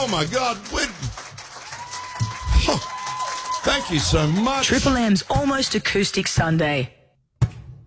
Oh, my God. Thank you so much. Triple M's Almost Acoustic Sunday.